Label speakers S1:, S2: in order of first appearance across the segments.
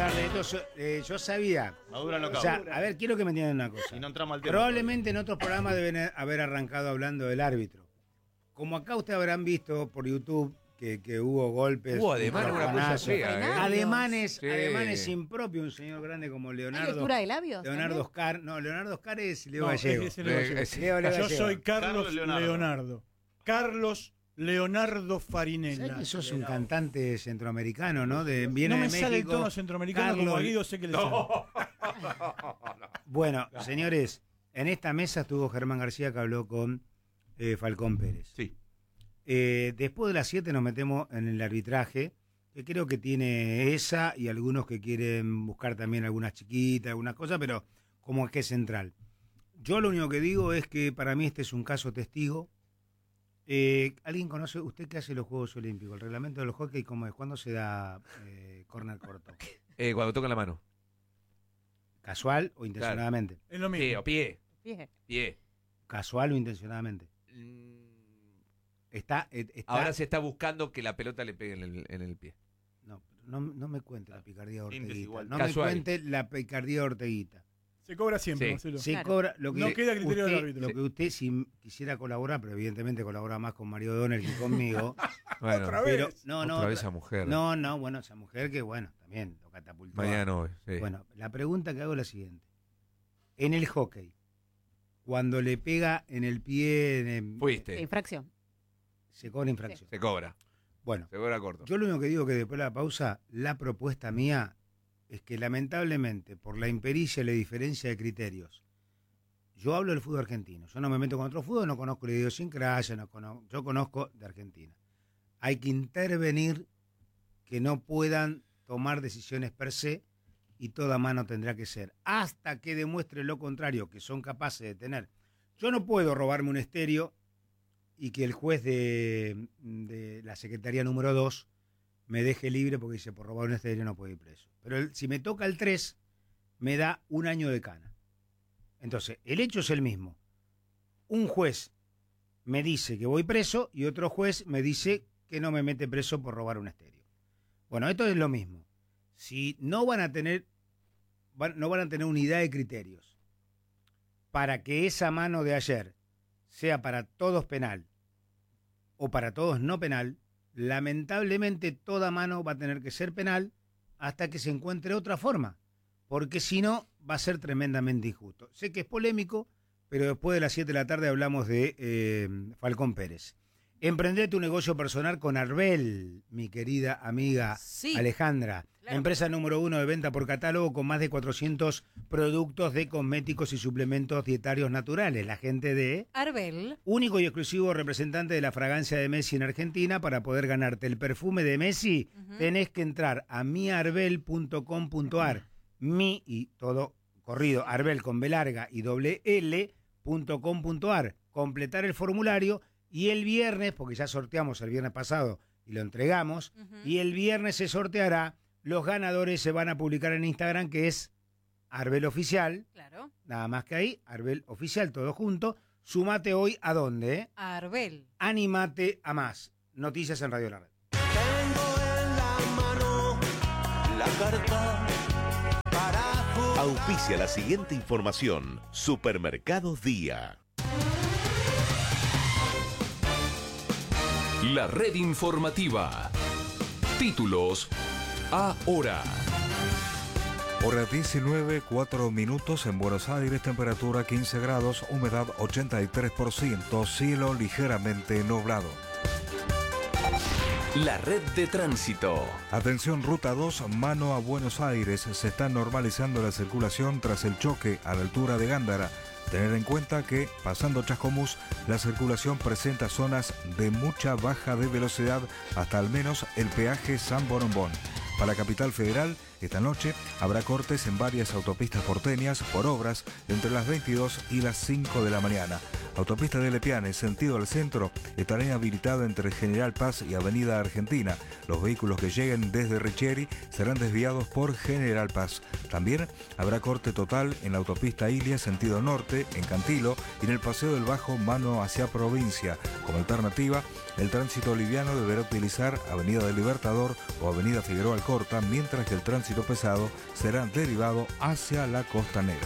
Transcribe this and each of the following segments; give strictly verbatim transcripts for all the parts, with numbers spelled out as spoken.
S1: Entonces, eh, yo sabía.
S2: Madura no
S1: O sea, a ver, quiero que me entiendan una cosa.
S2: Y no entramos al tema.
S1: Probablemente en otros programas deben haber arrancado hablando del árbitro. Como acá ustedes habrán visto por YouTube que, que hubo golpes.
S3: Hubo además una cosa fea, ¿eh?
S1: Ademanes,
S3: Sí.
S1: ademanes impropios, un señor grande como Leonardo.
S4: ¿Hay lectura de labios?
S1: Leonardo
S4: también?
S1: Oscar. No, Leonardo Oscar es Leo
S5: No,
S1: Gallego.
S5: es Leo Gallego.
S3: Eh,
S1: Leo, Leo
S5: Yo
S1: Gallego.
S5: soy Carlos,
S2: Carlos Leonardo.
S5: Leonardo. Carlos Leonardo
S1: ¿Sabés
S5: Farinella.
S1: que sos un cantante centroamericano, no? De, viene
S5: No me
S1: de
S5: sale el
S1: México.
S5: tono centroamericano como a Guido sé que le sale.
S1: Bueno, señores, en esta mesa estuvo Germán García que habló con eh, Falcón Pérez.
S3: Sí.
S1: Eh, después de las siete nos metemos en el arbitraje, que creo que tiene esa y algunos que quieren buscar también algunas chiquitas, algunas cosas, pero como es que es central. Yo lo único que digo es que para mí este es un caso testigo. Eh, ¿Alguien conoce, usted qué hace los Juegos Olímpicos? El reglamento de los hockey, ¿cómo es? ¿Cuándo se da eh, córner corto?
S3: Eh, cuando tocan la mano.
S1: ¿Casual o intencionadamente?
S5: Es lo
S3: Pie
S5: mismo.
S3: o pie.
S4: Bien.
S3: Pie.
S1: ¿Casual o intencionadamente?
S3: Mm,
S1: Está, eh, está...
S3: Ahora se está buscando que la pelota le pegue en el, en el pie.
S1: No, no, no me cuente la picardía de
S2: Índice
S1: Orteguita.
S2: igual.
S1: No
S3: Casual.
S1: me cuente la picardía de Orteguita.
S5: Se cobra siempre,
S3: Sí.
S5: Marcelo.
S1: Se
S4: Claro.
S1: cobra lo que
S5: No queda criterio
S1: usted,
S5: del árbitro.
S1: Lo que usted, si quisiera colaborar, pero evidentemente colabora más con Mario Donner que conmigo.
S3: Bueno,
S5: Otra
S1: pero
S5: vez.
S1: no,
S3: otra
S1: no,
S3: vez esa mujer.
S1: No, no, bueno, esa mujer que bueno, también lo catapultó.
S3: Mañana no, sí.
S1: Bueno, la pregunta que hago es la siguiente. En el hockey, cuando le pega en el pie, en el-
S3: Fuiste.
S4: Infracción.
S1: se cobra infracción.
S3: Se cobra.
S1: Bueno,
S3: Se cobra corto.
S1: yo lo único que digo que después de la pausa, la propuesta mía es que lamentablemente, por la impericia y la diferencia de criterios, yo hablo del fútbol argentino, yo no me meto con otro fútbol, no conozco la idiosincrasia, no conozco, yo conozco de Argentina. Hay que intervenir que no puedan tomar decisiones per se y toda mano tendrá que ser, hasta que demuestre lo contrario, que son capaces de tener. Yo no puedo robarme un estéreo y que el juez de, de la Secretaría número dos me deje libre porque dice, por robar un estéreo no puedo ir preso. Pero el, si me toca el tres, me da un año de cana. Entonces, el hecho es el mismo. Un juez me dice que voy preso y otro juez me dice que no me mete preso por robar un estéreo. Bueno, esto es lo mismo. Si no van a tener, van, no van a tener unidad de criterios para que esa mano de ayer sea para todos penal o para todos no penal, lamentablemente toda mano va a tener que ser penal hasta que se encuentre otra forma, porque si no va a ser tremendamente injusto. Sé que es polémico, pero después de las siete de la tarde hablamos de eh, Falcón Pérez. Emprende tu negocio personal con Arbel, mi querida amiga
S4: Sí,
S1: Alejandra.
S4: claro.
S1: Empresa número uno de venta por catálogo con más de cuatrocientos productos de cosméticos y suplementos dietarios naturales. La gente de...
S4: Arbel.
S1: Único y exclusivo representante de la fragancia de Messi en Argentina. Para poder ganarte el perfume de Messi,
S4: Ujú.
S1: tenés que entrar a miarbel punto com punto ar. Mi y todo corrido, Arbel con B larga y doble L punto com punto ar. Completar el formulario y el viernes, porque ya sorteamos el viernes pasado y lo entregamos,
S4: Ujú.
S1: y el viernes se sorteará. Los ganadores se van a publicar en Instagram, que es Arbel Oficial.
S4: Claro.
S1: Nada más que ahí, Arbel Oficial, todo junto. Sumate hoy a dónde, ¿eh?
S4: Arbel.
S1: Animate a más. Noticias en Radio La Red.
S6: Tengo en la mano la carta para
S7: Auspicia la siguiente información. Supermercados Día.
S8: La red informativa. Títulos ahora.
S9: Hora diecinueve, cuatro minutos en Buenos Aires, temperatura quince grados, humedad ochenta y tres por ciento, cielo ligeramente nublado.
S8: La red de tránsito.
S9: Atención, ruta dos, mano a Buenos Aires, se está normalizando la circulación tras el choque a la altura de Gándara. Tener en cuenta que, pasando Chascomús, la circulación presenta zonas de mucha baja de velocidad hasta al menos el peaje San Borombón. Para Capital Federal, esta noche habrá cortes en varias autopistas porteñas por obras entre las veintidós y las cinco de la mañana. autopista de Lepiane, sentido al centro, estará inhabilitada entre General Paz y Avenida Argentina. Los vehículos que lleguen desde Richieri serán desviados por General Paz. También habrá corte total en la autopista Ilia, sentido norte, en Cantilo, y en el Paseo del Bajo, mano hacia provincia. Como alternativa, el tránsito liviano deberá utilizar Avenida del Libertador o Avenida Figueroa Alcorta, mientras que el tránsito pesado será derivado hacia la Costanera.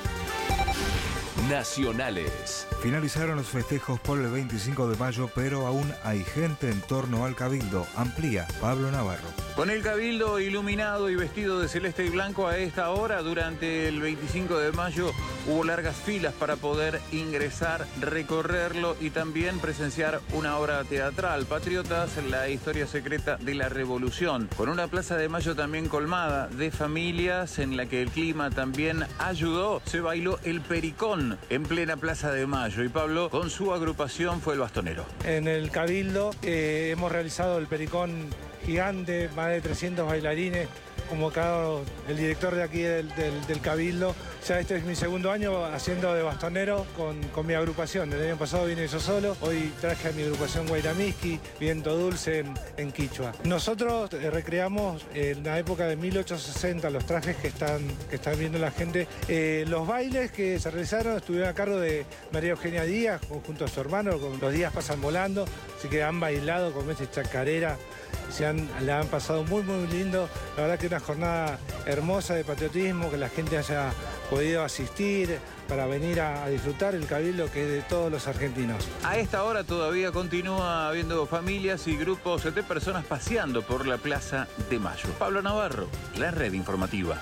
S8: Nacionales.
S9: Finalizaron los festejos por el veinticinco de mayo, pero aún hay gente en torno al Cabildo. Amplía Pablo Navarro.
S2: Con el Cabildo iluminado y vestido de celeste y blanco a esta hora, durante el veinticinco de mayo hubo largas filas para poder ingresar, recorrerlo y también presenciar una obra teatral, Patriotas, la historia secreta de la Revolución, con una plaza de mayo también colmada de familias en la que el clima también ayudó. Se bailó el pericón en plena plaza de mayo y Pablo con su agrupación fue el bastonero.
S4: En el Cabildo eh, hemos realizado el pericón gigante, más de trescientos bailarines, convocado el director de aquí del, del, del Cabildo. Ya este es mi segundo año haciendo de bastonero con, con mi agrupación. El año pasado vine yo solo, hoy traje a mi agrupación Guairamiski, Viento Dulce en, en Quichua. Nosotros eh, recreamos en la época de mil ochocientos sesenta los trajes que están, que están viendo la gente. Eh, los bailes que se realizaron estuvieron a cargo de María Eugenia Díaz, junto a su hermano, con Los días pasan volando, así que han bailado con esa chacarera. Se han, la han pasado muy muy lindo, la verdad que una jornada hermosa de patriotismo, que la gente haya podido asistir para venir a, a disfrutar el Cabildo, que es de todos los argentinos.
S2: A esta hora todavía continúa habiendo familias y grupos de personas paseando por la Plaza de Mayo. Pablo Navarro, la red informativa.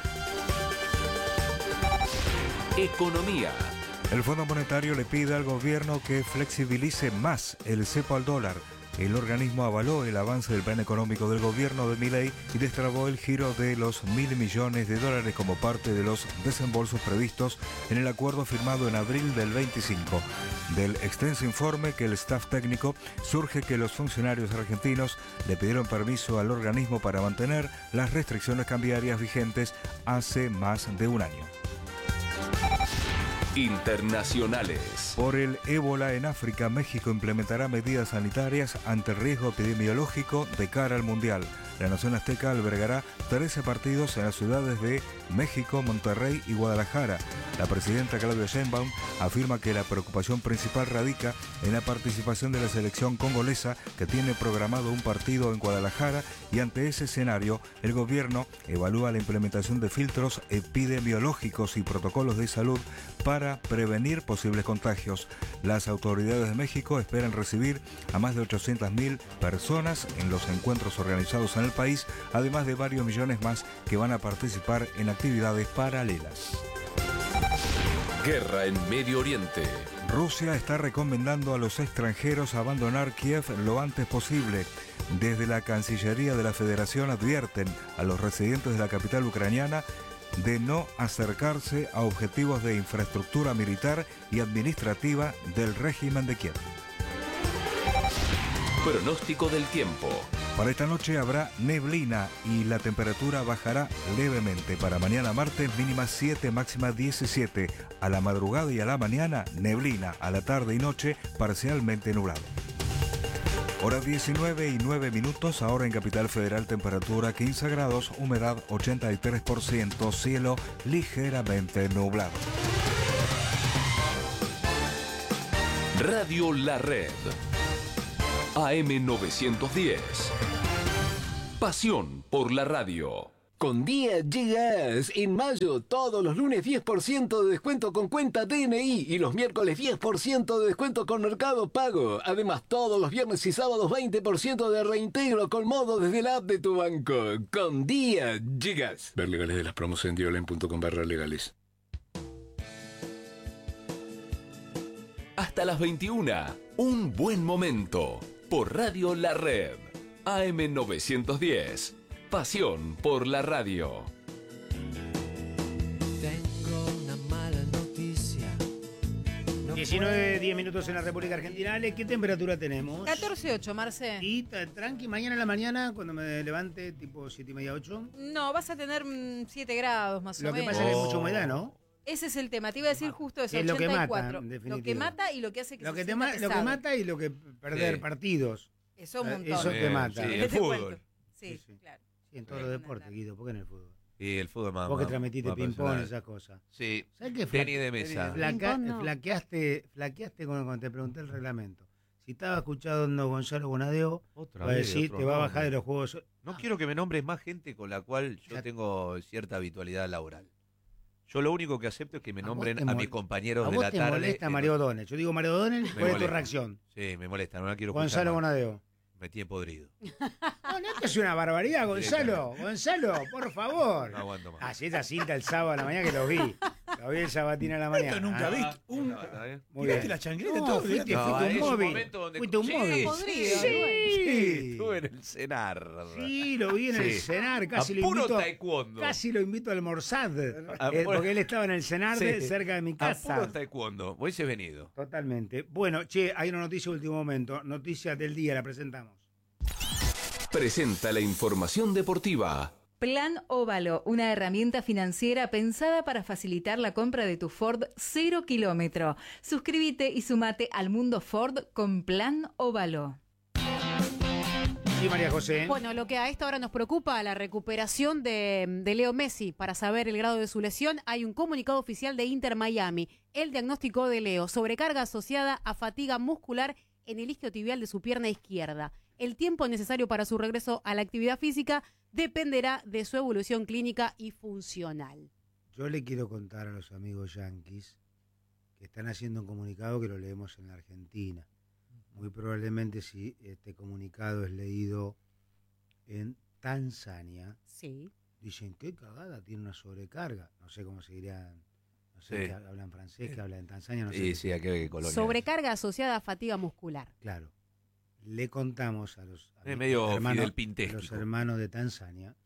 S8: Economía.
S9: El Fondo Monetario le pide al gobierno que flexibilice más el cepo al dólar. El organismo avaló el avance del plan económico del gobierno de Milei y destrabó el giro de los mil millones de dólares como parte de los desembolsos previstos en el acuerdo firmado en abril del veinticinco. Del extenso informe que el staff técnico surge que los funcionarios argentinos le pidieron permiso al organismo para mantener las restricciones cambiarias vigentes hace más de un año.
S8: Internacionales.
S9: Por el ébola en África, México implementará medidas sanitarias ante el riesgo epidemiológico de cara al Mundial. La Nación Azteca albergará trece partidos en las ciudades de México, Monterrey y Guadalajara. La presidenta Claudia Sheinbaum afirma que la preocupación principal radica en la participación de la selección congolesa, que tiene programado un partido en Guadalajara, y ante ese escenario el gobierno evalúa la implementación de filtros epidemiológicos y protocolos de salud para prevenir posibles contagios. Las autoridades de México esperan recibir a más de ochocientas mil personas en los encuentros organizados en el país, además de varios millones más que van a participar en actividades paralelas.
S8: Guerra en Medio Oriente.
S9: Rusia está recomendando a los extranjeros abandonar Kiev lo antes posible. Desde la Cancillería de la Federación advierten a los residentes de la capital ucraniana de no acercarse a objetivos de infraestructura militar y administrativa del régimen de Kiev.
S8: Pronóstico del tiempo.
S9: Para esta noche habrá neblina y la temperatura bajará levemente. Para mañana martes, mínima siete, máxima diecisiete. A la madrugada y a la mañana, neblina. A la tarde y noche, parcialmente nublado. Hora diecinueve y nueve minutos, ahora en Capital Federal, temperatura quince grados, humedad ochenta y tres por ciento, cielo ligeramente nublado.
S8: Radio La Red. A M novecientos diez. Pasión por la radio.
S10: Con Día Llegas, en mayo, todos los lunes diez por ciento de descuento con cuenta D N I y los miércoles diez por ciento de descuento con Mercado Pago. Además, todos los viernes y sábados veinte por ciento de reintegro con modo desde la app de tu banco. Con Día Llegas.
S11: Ver legales de las promos en diolen punto com barra legales.
S8: Hasta las veintiuna, un buen momento. Por Radio La Red. A M novecientos diez. Pasión por la radio.
S6: Tengo una mala noticia. No
S1: diecinueve, diez minutos en la República Argentina. Ale, ¿qué temperatura tenemos?
S12: catorce ocho, Marce.
S1: Y tranqui, mañana en la mañana, cuando me levante, tipo siete y media, ocho.
S12: No, vas a tener siete grados más
S1: Lo
S12: o
S1: que
S12: menos.
S1: pasa es que hay mucha humedad, ¿no?
S12: Ese es el tema, te iba a decir justo eso,
S1: es lo que
S12: ochenta y
S1: mata,
S12: cuatro.
S1: en
S12: Lo
S1: definitiva.
S12: que mata y lo que hace que
S1: Lo
S12: se
S1: que, te
S12: sienta
S1: ma- lo que
S12: pesado.
S1: mata y lo que perder
S3: Sí.
S1: partidos.
S12: Eso un
S1: Eh,
S12: montón.
S1: Eso te
S3: Sí,
S1: mata.
S3: sí,
S12: ¿Qué
S3: el
S12: te
S3: fútbol.
S12: cuento? Sí,
S1: Sí, sí.
S12: claro.
S1: Sí, en todos los deportes, Guido, ¿por qué en el fútbol?
S3: Y el fútbol más.
S1: Vos que
S3: más-
S1: transmitiste
S3: más
S1: ping-pong y
S3: personal.
S1: esas cosas.
S3: Sí.
S1: ¿Sabés qué?
S3: Tenis de mesa.
S1: Flaca-
S12: Ping-pong no.
S1: flaqueaste, flaqueaste cuando, cuando te pregunté el reglamento. Si estaba escuchando Gonzalo Bonadeo,
S3: Otra
S1: va a
S3: vez,
S1: decir,
S3: otro
S1: te va a
S3: nombre.
S1: bajar de los juegos.
S3: No quiero que me nombres más gente con la cual yo
S1: Ya-
S3: tengo cierta habitualidad laboral. Yo lo único que acepto es que me
S1: ¿A vos
S3: nombren
S1: te
S3: a
S1: mol-
S3: mis compañeros
S1: ¿A
S3: de
S1: vos
S3: la
S1: te
S3: tarde.
S1: molesta
S3: en-
S1: Mario O'Donnell? Yo digo Mario O'Donnell,
S3: Me
S1: ¿cuál es tu
S3: molesta.
S1: reacción?
S3: Sí, me molesta, no la quiero
S1: Gonzalo
S3: escuchar más.
S1: Bonadeo.
S3: Me tiene podrido.
S1: No, no, esto es una barbaridad, Gonzalo. Gonzalo, por favor.
S3: No aguanto más.
S1: Ah, sí, esa cinta el sábado a la mañana que lo vi. Lo vi el sabatín a la mañana.
S5: Esto nunca
S1: Ah,
S5: viste. Un,
S3: ¿Está bien?
S1: Muy
S5: tiraste
S1: bien.
S5: la chancleta
S1: No,
S5: todo.
S1: fuiste,
S5: ¿viste?
S3: No,
S1: fuiste
S3: es
S1: un
S3: un
S1: móvil.
S3: momento donde-
S1: Fuiste un
S3: Sí,
S1: móvil.
S12: podrido,
S1: Sí.
S3: Estuve en el cenar.
S1: Sí, lo vi en el
S3: Sí.
S1: cenar, casi
S3: A
S1: lo
S3: puro
S1: invito.
S3: taekwondo.
S1: Casi lo invito a almorzar.
S3: A
S1: eh,
S3: puro-
S1: porque él estaba en el cenar de-
S3: Sí.
S1: cerca de mi
S3: A
S1: casa.
S3: puro taekwondo. Hubiese venido.
S1: Totalmente. Bueno, che, hay una noticia de último momento. Noticia del día, la presentamos.
S8: Presenta la información deportiva.
S13: Plan Óvalo, una herramienta financiera pensada para facilitar la compra de tu Ford cero kilómetro. Suscríbete y sumate al mundo Ford con Plan Óvalo.
S1: Sí, María José.
S14: Bueno, lo que a esta hora nos preocupa, la recuperación de, de Leo Messi. Para saber el grado de su lesión, hay un comunicado oficial de Inter Miami. El diagnóstico de Leo, sobrecarga asociada a fatiga muscular en el isquiotibial de su pierna izquierda. El tiempo necesario para su regreso a la actividad física dependerá de su evolución clínica y funcional.
S1: Yo le quiero contar a los amigos yanquis que están haciendo un comunicado que lo leemos en la Argentina. Muy probablemente si este comunicado es leído en Tanzania,
S14: sí.
S1: Dicen, qué cagada, tiene una sobrecarga. No sé cómo se diría, no sé,
S3: Sí.
S1: que hablan francés, que hablan en Tanzania, no sé.
S3: Sí,
S1: qué
S3: sí,
S1: sea.
S3: aquí hay que colonia.
S14: Sobrecarga asociada a fatiga muscular.
S1: Claro. Le contamos a los, a
S3: Es
S1: los
S3: medio
S1: hermanos,
S3: Fidel
S1: a
S3: Pintéstico.
S1: los hermanos de Tanzania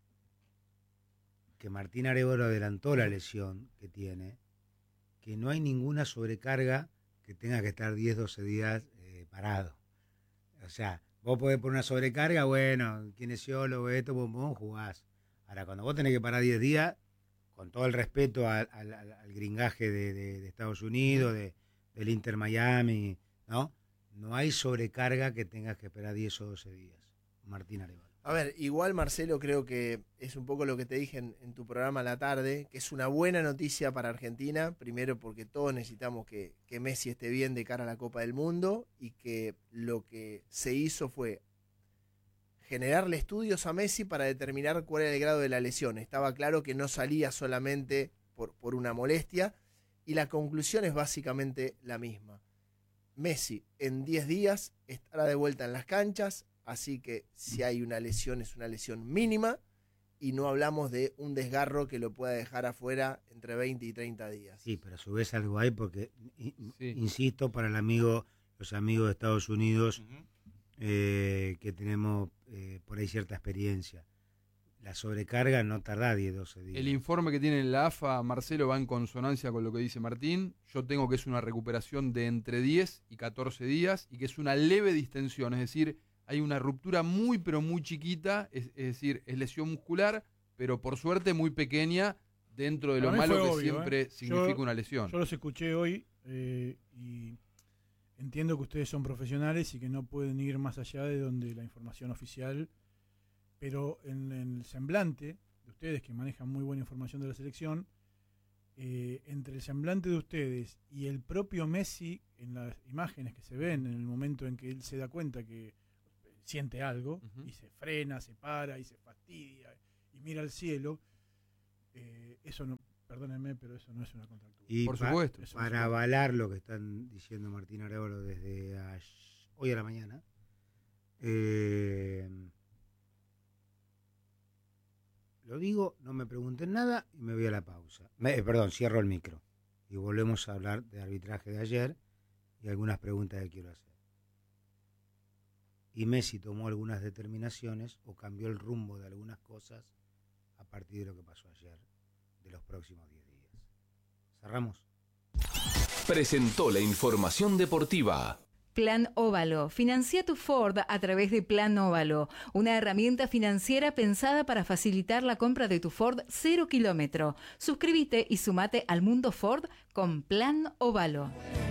S1: que Martín Arevalo adelantó la lesión que tiene, que no hay ninguna sobrecarga que tenga que estar diez, doce días eh, parado. O sea, vos podés poner una sobrecarga, bueno, kinesiólogo, esto, vos, vos jugás. Ahora, cuando vos tenés que parar diez días, con todo el respeto al, al- al- al gringaje de, de- de Estados Unidos, de, del Inter Miami, ¿no? No hay sobrecarga que tengas que esperar diez o doce días. Martín Arevalo.
S15: A ver, igual Marcelo, creo que es un poco lo que te dije en, en tu programa a la tarde, que es una buena noticia para Argentina, primero porque todos necesitamos que, que Messi esté bien de cara a la Copa del Mundo y que lo que se hizo fue generarle estudios a Messi para determinar cuál era el grado de la lesión. Estaba claro que no salía solamente por, por una molestia y la conclusión es básicamente la misma. Messi en diez días estará de vuelta en las canchas, así que si hay una lesión es una lesión mínima y no hablamos de un desgarro que lo pueda dejar afuera entre veinte y treinta días.
S1: Sí, pero a su vez algo hay porque, i- insisto, para el amigo, los amigos de Estados Unidos, eh, que tenemos eh, por ahí cierta experiencia, la sobrecarga no tarda diez, doce días.
S16: El informe que tiene la A F A, Marcelo, va en consonancia con lo que dice Martín. Yo tengo que es una recuperación de entre diez y catorce días y que es una leve distensión, es decir, hay una ruptura muy pero muy chiquita, es, es decir, es lesión muscular, pero por suerte muy pequeña dentro de lo
S5: Para mí
S16: malo
S5: fue
S16: que
S5: obvio,
S16: siempre
S5: ¿eh?
S16: significa
S5: Yo-
S16: una lesión.
S5: Yo los escuché hoy eh, y entiendo que ustedes son profesionales y que no pueden ir más allá de donde la información oficial, pero en, en el semblante de ustedes, que manejan muy buena información de la selección, eh, entre el semblante de ustedes y el propio Messi, en las imágenes que se ven en el momento en que él se da cuenta que siente algo,
S16: Ujú.
S5: y se frena, se para, y se fastidia, y mira al cielo, eh, eso no, perdónenme, pero eso no es una contractura.
S1: Y
S16: Por
S1: pa-
S16: supuesto.
S5: Eso no
S1: para
S5: se puede.
S1: avalar lo que están diciendo Martín Arevalo desde ayer- hoy a la mañana, eh, lo digo, no me pregunten nada y me voy a la pausa. Me- eh, perdón, cierro el micro y volvemos a hablar de arbitraje de ayer y algunas preguntas que quiero hacer. Y Messi tomó algunas determinaciones o cambió el rumbo de algunas cosas a partir de lo que pasó ayer, de los próximos diez días. ¿Cerramos?
S8: Presentó la información deportiva.
S13: Plan Óvalo. Financia tu Ford a través de Plan Óvalo, una herramienta financiera pensada para facilitar la compra de tu Ford cero kilómetro. Suscríbete y sumate al mundo Ford con Plan Óvalo.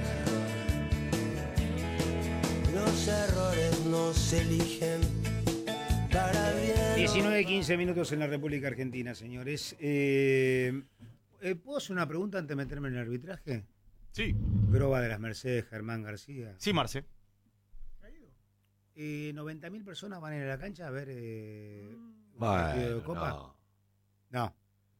S6: Los errores no se eligen para bien.
S1: diecinueve quince minutos en la República Argentina, señores. Eh, eh, ¿Puedo hacer una pregunta antes de meterme en el arbitraje?
S17: Sí.
S1: Groba de las Mercedes, Germán García.
S17: Sí, Marce.
S1: Eh, noventa mil personas van a ir a la cancha a ver eh, un
S3: Bueno,
S1: partido de Copa.
S3: no.
S1: No.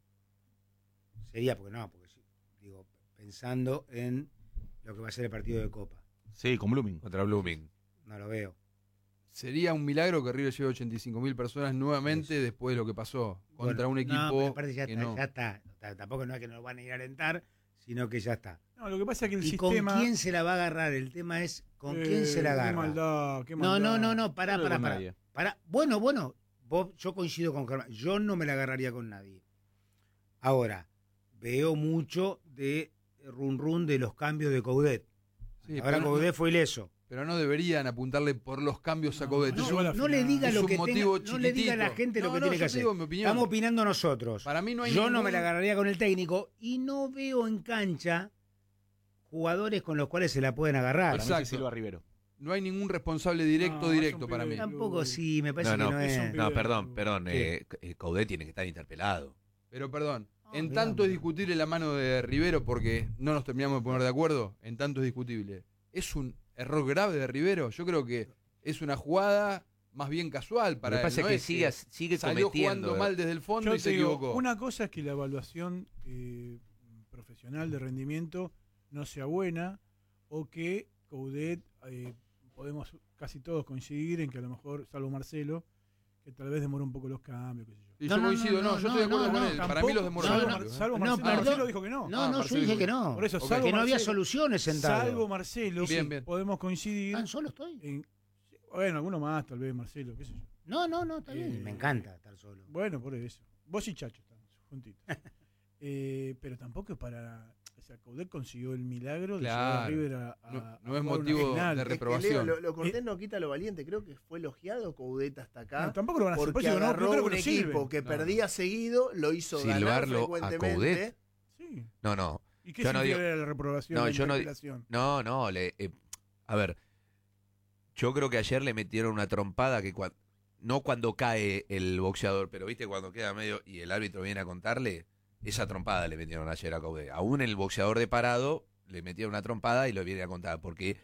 S1: Sería porque no, porque sí, digo, pensando en lo que va a ser el partido de Copa.
S17: Sí, con Blooming.
S3: Contra Blooming.
S1: No lo veo.
S16: Sería un milagro que River lleve ochenta y cinco mil personas nuevamente
S1: Eso.
S16: después de lo que pasó contra
S1: Bueno,
S16: un equipo
S1: no, pero aparte ya
S16: que
S1: está,
S16: no.
S1: ya está. T- Tampoco no es que nos van a ir a alentar, sino que ya está.
S5: No, lo que pasa es que el
S1: ¿Y
S5: sistema...
S1: con quién se la va a agarrar? El tema es con quién se la
S5: Eh,
S1: agarra.
S5: Qué maldad, qué
S1: No,
S5: maldad.
S1: no, no, no, pará,
S17: No
S1: pará,
S17: con
S1: pará,
S17: nadie.
S1: pará. Bueno, bueno, vos, yo coincido con Germán. Yo no me la agarraría con nadie. Ahora, veo mucho de run run de los cambios de Coudet.
S16: Sí,
S1: Ahora
S16: pero,
S1: Coudet fue ileso.
S16: pero no deberían apuntarle por los cambios a Coudet.
S1: No,
S16: Es un-
S1: no le diga
S16: es
S1: lo
S16: un
S1: que tenga,
S16: motivo
S1: no le diga a la
S16: chiquitito.
S1: gente lo
S16: No,
S1: que
S16: no,
S1: tiene que
S16: yo te
S1: hacer.
S16: digo mi opinión.
S1: Estamos opinando nosotros.
S16: Para mí no hay
S1: Yo
S16: ningún...
S1: no me la agarraría con el técnico y no veo en cancha jugadores con los cuales se la pueden agarrar.
S17: Para mí
S16: Exacto.
S17: es Silva Rivero.
S16: No hay ningún responsable directo,
S5: No,
S16: directo
S5: es un
S16: para mí.
S5: pibe-
S1: Tampoco sí, me parece
S3: No, no,
S1: que no
S5: es
S1: es.
S5: un
S3: no,
S5: pibe-
S3: perdón, perdón.
S1: ¿Qué?
S3: Eh, eh, Coudet tiene que estar interpelado.
S16: Pero perdón, en
S1: mirá,
S16: tanto es
S1: mirá.
S16: discutible la mano de Rivero porque no nos terminamos de poner de acuerdo, en tanto es discutible. ¿Es un error grave de Rivero? Yo creo que es una jugada más bien casual para
S3: Lo que
S16: él.
S3: pasa
S16: ¿no
S3: es que
S16: es
S3: sigue, sigue
S16: salió
S3: cometiendo.
S16: jugando mal desde el fondo
S5: Yo
S16: y
S5: te
S16: se
S5: digo,
S16: equivocó.
S5: una cosa es que la evaluación eh, profesional de rendimiento no sea buena o que Coudet, eh, podemos casi todos coincidir en que a lo mejor, salvo Marcelo, que tal vez demora un poco los cambios, qué sé yo.
S16: Y
S1: No,
S16: yo
S1: no,
S16: coincido,
S1: no,
S16: no,
S1: no,
S16: yo estoy de acuerdo
S1: no,
S16: con
S1: no,
S16: él. Para
S5: Tampoco-
S16: mí los demoró
S5: salvo,
S1: no,
S5: Mar-
S16: mucho, ¿eh?
S5: salvo
S1: No,
S5: Marcelo,
S1: perdón.
S5: Marcelo dijo que no.
S1: No,
S16: Ah,
S1: no, yo
S16: Marcelo
S1: dije
S16: dijo
S1: que
S16: que
S1: no.
S5: Por eso,
S16: Ok.
S5: salvo
S1: Que no había
S5: Marcelo-
S1: soluciones sentadas.
S5: Salvo Marcelo,
S16: Bien,
S5: sí,
S16: bien.
S5: podemos coincidir
S1: ¿Tan solo estoy?
S5: en... Bueno, alguno más, tal vez, Marcelo, qué sé yo.
S1: No, no, no, está bien.
S5: Eh,
S1: Me encanta estar solo.
S5: Bueno, por eso. Vos y Chacho están juntitos. Eh, pero tampoco es para... O sea, Coudet consiguió el milagro de llevar a
S16: Claro.
S5: River a, a-
S16: No-
S5: a
S16: no es
S5: jugar una
S16: motivo
S5: final.
S16: de
S15: Es que,
S16: reprobación.
S15: Leo, lo, lo cortés no quita lo valiente. Creo que fue elogiado Coudet hasta acá.
S5: No, tampoco lo van a hacer. Por
S15: Porque
S5: eso digo, no,
S15: agarró
S5: no creo que
S15: un
S5: lo
S15: equipo
S5: sirven.
S15: que
S16: No.
S15: perdía seguido, lo hizo ganar
S3: Silbarlo a
S15: frecuentemente.
S3: Coudet.
S5: Sí.
S3: No, no.
S5: ¿Y qué
S3: Yo no
S5: significa
S3: digo-
S5: la reprobación?
S3: No,
S5: la
S3: yo no, di-
S5: interpelación?
S3: no, no, le, eh, a ver, yo creo que ayer le metieron una trompada que cua- no cuando cae el boxeador, pero viste cuando queda medio y el árbitro viene a contarle, esa trompada le metieron ayer a Coudet. Aún el boxeador de parado le metieron una trompada y lo viene a contar porque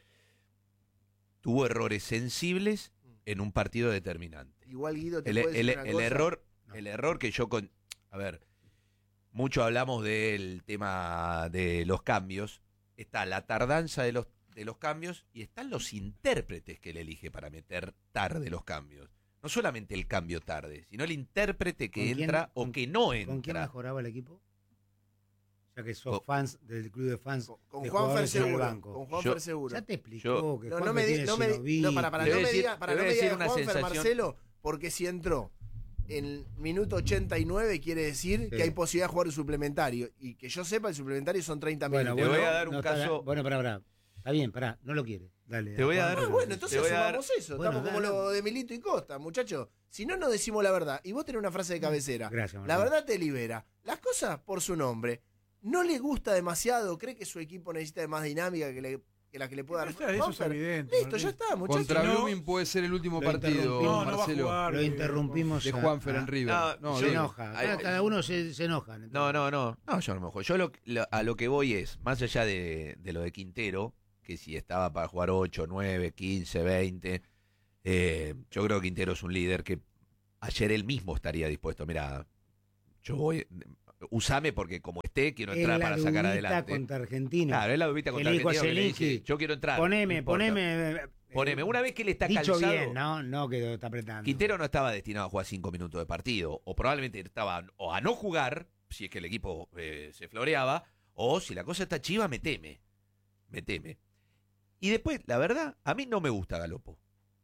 S3: tuvo errores sensibles en un partido determinante.
S15: Igual Guido te
S3: El,
S15: puede
S3: el-
S15: decir una
S3: el
S15: cosa.
S3: error, el error que yo con, a ver, mucho hablamos del tema de los cambios. Está la tardanza de los de los cambios y están los intérpretes que él elige para meter tarde los cambios. No solamente el cambio tarde, sino el intérprete que
S1: ¿Con quién-
S3: entra o que no
S1: ¿Con quién
S3: entra.
S1: mejoraba el equipo? Ya que sos
S3: Con-
S1: fans del club de fans
S15: Con
S1: de
S15: Juan Fer
S1: jugadores en el
S15: seguro.
S1: banco.
S15: Con Juan
S3: Yo-
S15: Fer seguro.
S1: Ya te explicó
S3: Yo-
S1: que
S15: No,
S1: Juan
S15: no me
S1: tiene
S15: di- no me di-
S1: Sinoví.
S15: no, para, para,
S3: Te
S15: no
S3: voy a
S15: me
S3: decir-
S15: diga, para
S3: te
S15: no
S3: voy
S15: me
S3: a decir
S15: diga
S3: una
S15: Juanfer
S3: sensación-
S15: Marcelo, porque si entró en minuto ochenta y nueve quiere decir
S1: Sí.
S15: que hay posibilidad de jugar un suplementario. Y que yo sepa, el suplementario son treinta
S1: Bueno,
S15: minutos.
S3: Te
S1: bueno,
S3: voy a dar un
S1: no está-
S3: caso-
S1: Bueno, pará, pará. Está bien, pará, no lo quiere. Dale.
S3: Te voy a
S1: Juan,
S3: dar-
S1: dale.
S15: Ah, bueno, entonces
S3: Te voy a dar-
S15: asumamos eso.
S1: Bueno,
S15: Estamos como
S1: dale.
S15: lo de Milito y Costa, muchachos. Si no, no decimos la verdad. Y vos tenés una frase de cabecera.
S1: Gracias,
S15: La
S1: Marcelo.
S15: verdad te libera. Las cosas por su nombre. No le gusta demasiado, cree que su equipo necesita de más dinámica que, le- que la que le pueda dar.
S5: Eso es
S15: Juanfer.
S5: evidente.
S15: Listo,
S5: Martín.
S15: ya está, muchachos.
S16: Contra
S5: no-
S16: Blooming puede ser el último
S1: Lo
S16: partido,
S1: interrumpimos.
S5: No, no va a
S16: Marcelo.
S5: jugar.
S1: Lo
S5: eh,
S1: interrumpimos.
S16: de
S1: a-
S16: Juanfer
S1: a-
S16: en River.
S3: No,
S16: No,
S3: yo
S1: Se
S16: digo,
S1: enoja.
S3: Ay,
S1: Cada,
S3: ay.
S1: cada uno se, se enoja.
S3: No, no, no. No, yo no me enojo. Yo lo, lo- a lo que voy es, más allá de, de lo de Quintero, que si estaba para jugar ocho, nueve, quince, veinte, eh, yo creo que Quintero es un líder que ayer él mismo estaría dispuesto. Mira, yo voy, usame porque como esté, quiero
S1: Es
S3: entrar
S1: la
S3: para sacar
S1: dubita
S3: adelante.
S1: contra Argentina.
S3: Claro, es la dubita contra
S1: Le dijo a
S3: Argentina que le
S1: Zelinski,
S3: dice, yo quiero entrar.
S1: Poneme,
S3: no importa.
S1: poneme. eh,
S3: Poneme. Una vez que él está
S1: Dicho
S3: calzado,
S1: bien, no, no que lo está apretando.
S3: Quintero no estaba destinado a jugar cinco minutos de partido, o probablemente estaba o a no jugar, si es que el equipo eh, se floreaba, o si la cosa está chiva, me teme. Me teme. Y después, la verdad, a mí no me gusta Galopo.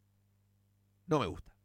S3: No me gusta.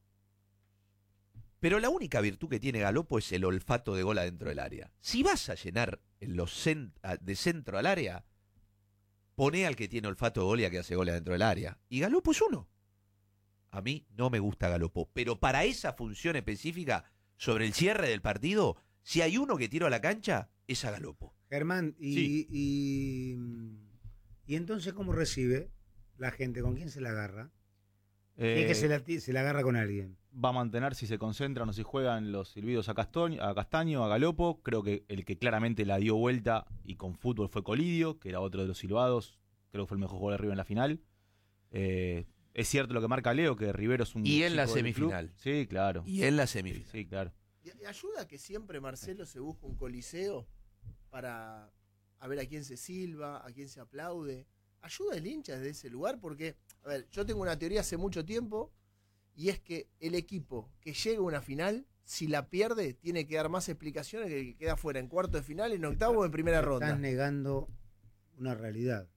S3: Pero la única virtud que tiene Galopo es el olfato de gol adentro del área. Si vas a llenar en los cent- a- de centro al área, Poné al que tiene olfato de gol y a que hace goles dentro del área. Y Galopo es uno. A mí no me gusta Galopo, pero para esa función específica, sobre el cierre del partido, si hay uno que tiro a la cancha, es a Galopo.
S1: Germán, y,
S17: Sí.
S1: y, y entonces ¿cómo recibe la gente? ¿Con quién se la agarra?
S17: Eh,
S1: ¿Es que se la, ti- se la agarra con alguien?
S17: Va a mantener si se concentran o si juegan los silbidos a Castaño, a Castaño, a Galopo. Creo que el que claramente la dio vuelta y con fútbol fue Colidio, que era otro de los silbados. Creo que fue el mejor jugador de River en la final. Eh, es cierto lo que marca Leo, que Rivero es un
S3: Y en la
S17: chico del
S3: semifinal.
S17: club. Sí, claro.
S3: Y en la semifinal.
S17: Sí, claro.
S15: ¿Y y ayuda que siempre Marcelo se busca un coliseo para a ver a quién se silba, a quién se aplaude? ¿Ayuda el hincha desde ese lugar? Porque, a ver, yo tengo una teoría hace mucho tiempo y es que el equipo que llega a una final, si la pierde, tiene que dar más explicaciones que el que queda fuera en cuarto de final, en octavo o en primera ronda.
S1: Estás negando una realidad.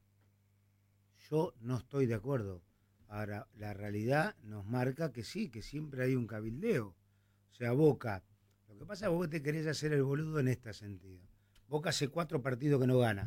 S1: Yo no estoy de acuerdo. Ahora, la realidad nos marca que sí, que siempre hay un cabildeo. O sea, Boca. Lo que pasa es que vos te querés hacer el boludo en este sentido. Boca hace cuatro partidos que no gana.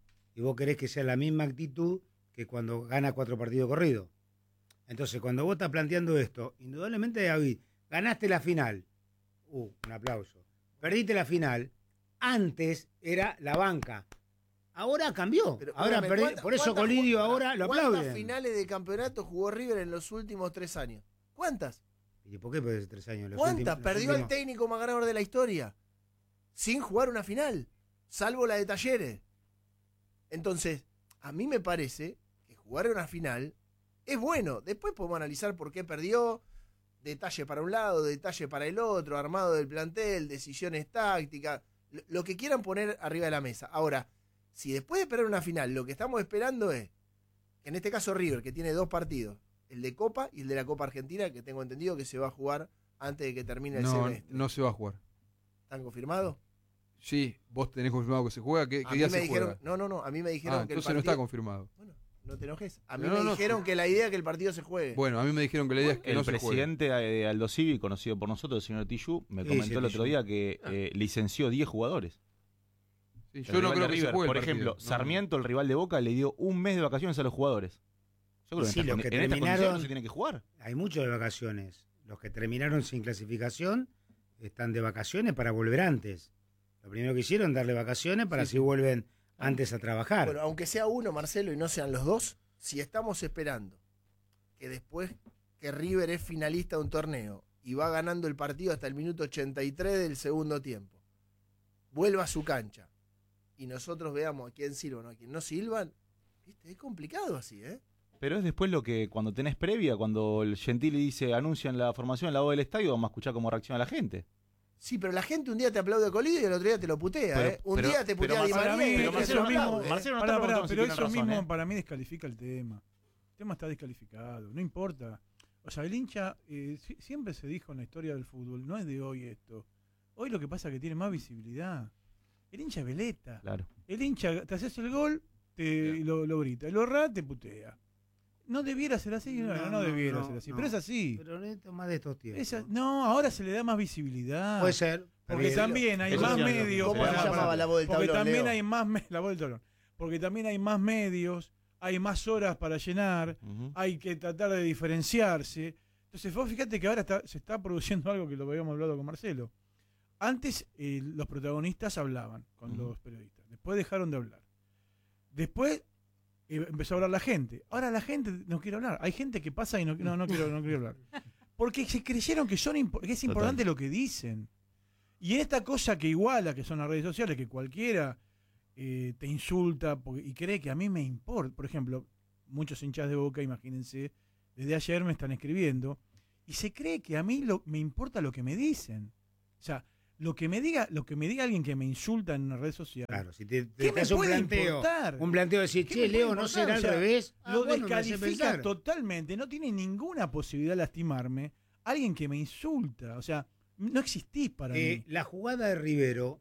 S1: Y vos querés que sea la misma actitud que cuando gana cuatro partidos corridos. Entonces, cuando vos estás planteando esto, indudablemente, David, ganaste la final. Uh, un aplauso. Perdiste la final. Antes era la banca. Ahora cambió.
S15: Pero,
S1: ahora
S15: espérame,
S1: perdí-
S15: ¿cuántas-
S1: por eso
S15: cuántas
S1: Colidio
S15: ju-
S1: ahora lo
S15: ¿Cuántas
S1: aplauden.
S15: finales de campeonato jugó River en los últimos tres años? ¿Cuántas?
S1: ¿Y por qué perdés tres años? Los
S15: ¿Cuántas?
S1: últimos- los
S15: Perdió el
S1: últimos-
S15: técnico más ganador de la historia. Sin jugar una final. Salvo la de Talleres. Entonces, a mí me parece que jugar una final es bueno. Después podemos analizar por qué perdió. Detalle para un lado, detalle para el otro, armado del plantel, decisiones tácticas. Lo, lo que quieran poner arriba de la mesa. Ahora, si después de perder una final, lo que estamos esperando es, en este caso River, que tiene dos partidos, el de Copa y el de la Copa Argentina, que tengo entendido que se va a jugar antes de que termine el
S16: No,
S15: semestre.
S16: no se va a jugar.
S15: ¿Están confirmados?
S16: Sí, vos tenés confirmado que se juega. ¿Qué,
S15: A
S16: qué
S15: mí
S16: día
S15: me
S16: se
S15: dijeron,
S16: juega?
S15: no, no, no, a mí me dijeron
S16: Ah,
S15: que el
S16: entonces no
S15: partido...
S16: está confirmado.
S15: No te enojes. A mí
S16: No,
S15: me
S16: no, no,
S15: dijeron
S16: sí.
S15: que la idea es que el partido se juegue.
S16: Bueno, a mí me dijeron que la idea es que
S17: El
S16: no se juegue.
S17: presidente de Aldo Civi, conocido por nosotros, el señor Tillú, me
S1: Sí,
S17: comentó
S1: sí,
S17: el otro
S1: Tillú.
S17: día que eh, licenció diez jugadores.
S16: Sí,
S17: El
S16: yo no
S17: rival
S16: creo
S17: de
S16: que se
S17: River,
S16: juegue el
S17: por
S16: partido.
S17: ejemplo,
S16: No, no.
S17: Sarmiento, el rival de Boca, le dio un mes de vacaciones a los jugadores. Yo creo
S1: Y
S17: que
S1: sí,
S17: en,
S1: los
S17: estas,
S1: que
S17: condi- en estas condiciones
S1: terminaron-
S17: no se tiene que jugar.
S1: Hay muchos de vacaciones. Los que terminaron sin clasificación están de vacaciones para volver antes. Lo primero que hicieron, darle vacaciones para
S15: Sí,
S1: así vuelven antes a trabajar.
S15: Bueno, aunque sea uno, Marcelo, y no sean los dos, si estamos esperando que después que River es finalista de un torneo y va ganando el partido hasta el minuto ochenta y tres del segundo tiempo, vuelva a su cancha y nosotros veamos a quién silban o a quién no silban, ¿viste? Es complicado así, ¿eh?
S17: Pero es después lo que cuando tenés previa, cuando el Gentili dice anuncian la formación en la voz del estadio, vamos a escuchar cómo reacciona la gente.
S15: Sí, pero la gente un día te aplaude a Colidio y el otro día te lo putea,
S17: Pero-
S15: ¿eh? Un
S17: pero-
S15: día te
S17: pero
S15: putea a Di
S5: Para
S15: María
S5: mí,
S15: y
S17: pero
S15: el día
S5: eso
S15: te lo
S17: Marcelo
S5: mismo,
S15: aplaude, ¿eh?
S17: Marcelo no
S5: Pará,
S17: está
S5: pará,
S17: preguntando si
S5: pero
S17: tiene
S5: eso
S17: razón,
S5: mismo
S17: ¿eh?
S5: para mí descalifica el tema. El tema está descalificado, no importa. O sea, el hincha, eh, si- siempre se dijo en la historia del fútbol, no es de hoy esto. Hoy lo que pasa es que tiene más visibilidad. El hincha es veleta.
S17: Claro.
S5: El hincha, te haces el gol, te lo, lo grita. El horrá te putea. No debiera ser así, no, no,
S1: No,
S5: debiera
S1: no,
S5: ser así.
S1: no.
S5: Pero es así.
S1: Pero no es más de estos tiempos.
S5: Esa- no, ahora se le da más visibilidad.
S1: Puede ser.
S5: Porque
S1: Pero-
S5: también hay
S17: Eso
S5: más
S17: sí, algo.
S5: medios.
S15: ¿Cómo
S5: Pará,
S15: se
S5: pará.
S15: llamaba la voz del
S5: Porque
S15: tablón,
S5: también
S15: Leo?
S5: hay más me- la voz del tablón. Porque también hay más medios, hay más horas para llenar,
S17: Ujú.
S5: hay que tratar de diferenciarse. Entonces, vos fíjate que ahora está- se está produciendo algo que lo habíamos hablado con Marcelo. Antes eh, los protagonistas hablaban con
S17: Ujú.
S5: los periodistas, después dejaron de hablar. Después eh, empezó a hablar la gente. Ahora la gente no quiere hablar. Hay gente que pasa y no, no, no quiero, no quiero hablar. Porque se creyeron que, son impo- que es importante lo que dicen. Y en esta cosa que iguala, que son las redes sociales, que cualquiera eh, te insulta porque- y cree que a mí me importa. Por ejemplo, muchos hinchas de Boca, imagínense, desde ayer me están escribiendo y se cree que a mí lo, me importa lo que me dicen. O sea, lo que me diga, lo que me diga alguien que me insulta en una red social.
S1: Claro, si te,
S5: ¿Qué
S1: te,
S5: me
S1: te hace un
S5: puede
S1: planteo,
S5: importar?
S1: un planteo de decir,
S5: ¿Qué
S1: che,
S5: me puede
S1: Leo, ¿no
S5: importar?
S1: será
S5: O
S1: al
S5: sea,
S1: revés? Ah,
S5: Lo
S1: bueno, me hace
S5: descalifica
S1: pensar.
S5: totalmente. No tiene ninguna posibilidad de lastimarme alguien que me insulta. O sea, no existís para
S1: Eh,
S5: mí.
S1: la jugada de Rivero,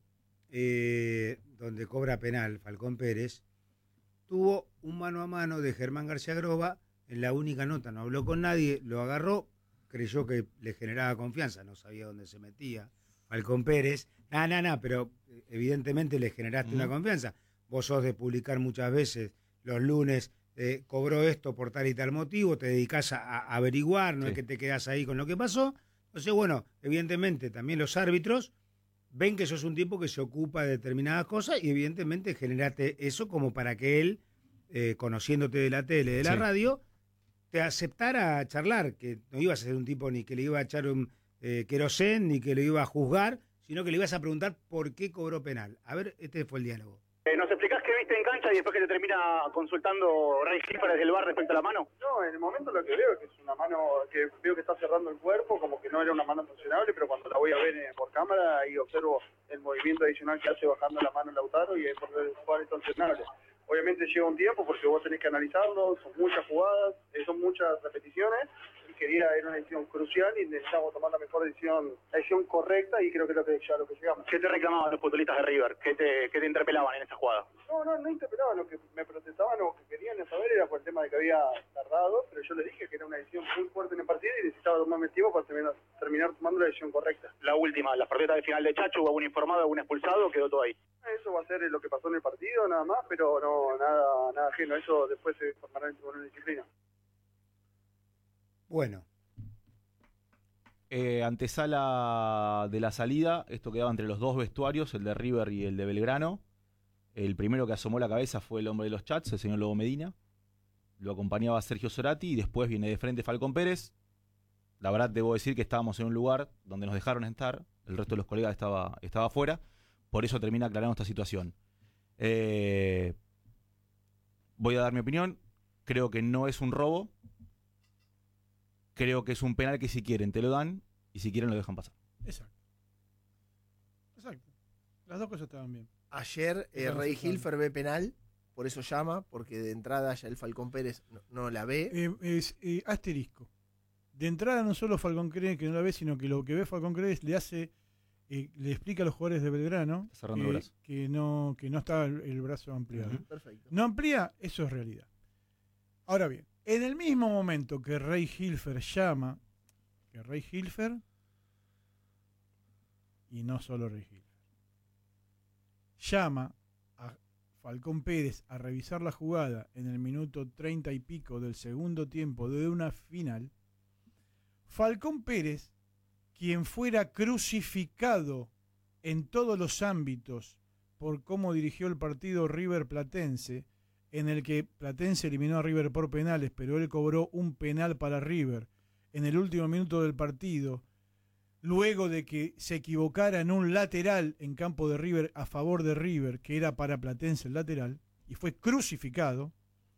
S1: eh, donde cobra penal Falcón Pérez, tuvo un mano a mano de Germán García Groba en la única nota, no habló con nadie, lo agarró, creyó que le generaba confianza, no sabía dónde se metía Falcón Pérez, nada, nada, nada, pero eh, evidentemente le generaste
S17: Ujú.
S1: una confianza. Vos sos de publicar muchas veces los lunes eh, cobró esto por tal y tal motivo, te dedicás a, a averiguar, no
S17: Sí.
S1: es que te quedás ahí con lo que pasó. Entonces, bueno, evidentemente también los árbitros ven que sos un tipo que se ocupa de determinadas cosas y evidentemente generaste eso como para que él, eh, conociéndote de la tele, de la
S17: Sí.
S1: radio, te aceptara charlar, que no ibas a ser un tipo ni que le iba a echar un eh, querosén, ni que le iba a juzgar, sino que le ibas a preguntar por qué cobró penal. A ver, este fue el diálogo.
S18: Eh, ¿Nos explicás qué viste en cancha y después que te termina consultando Ray Schiffer desde el bar respecto a la mano?
S19: No, en el momento lo que veo es que es una mano que veo que está cerrando el cuerpo, como que no era una mano sancionable, pero cuando la voy a ver eh, por cámara, ahí observo el movimiento adicional que hace bajando la mano Lautaro y es por el cual es sancionable. Obviamente lleva un tiempo porque vos tenés que analizarlo, son muchas jugadas, eh, son muchas repeticiones, y quería, era una decisión crucial y necesitamos tomar la mejor decisión, la decisión correcta y creo que es lo que, ya lo que llegamos.
S18: ¿Qué te reclamaban los futbolistas de River? ¿Qué te, qué te interpelaban en esa jugada?
S19: No, no, no interpelaban, lo que me protestaban o que querían saber era por el tema de que había tardado, pero yo le dije que era una decisión muy fuerte en el partido y necesitaba tomarme el tiempo para terminar, terminar tomando la decisión correcta.
S18: La última, las protestas de final de Chacho, ¿hubo algún informado, algún expulsado? ¿Quedó todo ahí?
S19: Eso va a ser lo que pasó en el partido, nada más, pero no nada nada ajeno. Eso después se formará en el tribunal de disciplina.
S1: Bueno.
S17: Eh, antesala de la salida, esto quedaba entre los dos vestuarios, el de River y el de Belgrano. El primero que asomó la cabeza fue el hombre de los chats, el señor Lobo Medina. Lo acompañaba Sergio Sorati y después viene de frente Falcón Pérez. La verdad debo decir que estábamos en un lugar donde nos dejaron estar, el resto de los colegas estaba, estaba afuera, por eso termina aclarando esta situación. Eh, voy a dar mi opinión, creo que no es un robo, creo que es un penal que si quieren te lo dan y si quieren lo dejan pasar.
S5: Exacto. Exacto. Las dos cosas estaban bien.
S15: Ayer eh,
S5: Estamos
S15: Rey
S5: aceptando.
S15: Hilfer ve penal, por eso llama, porque de entrada ya el Falcón Pérez no, no la ve.
S5: Eh, es eh, asterisco. De entrada no solo Falcón cree que no la ve, sino que lo que ve Falcón Pérez le hace, eh, le explica a los jugadores de Belgrano
S17: cerrando el
S5: que,
S17: brazo.
S5: que no que no está el, el brazo ampliado.
S15: Ujú. Perfecto.
S5: No amplía, eso es realidad. Ahora bien, en el mismo momento que Rey Hilfer llama, que Rey Hilfer, y no solo Rey Hilfer, llama a Falcón Pérez a revisar la jugada en el minuto treinta y pico del segundo tiempo de una final, Falcón Pérez, quien fuera crucificado en todos los ámbitos por cómo dirigió el partido River Platense, en el que Platense eliminó a River por penales, pero él cobró un penal para River en el último minuto del partido, luego de que se equivocara en un lateral en campo de River a favor de River, que era para Platense el lateral, y fue crucificado.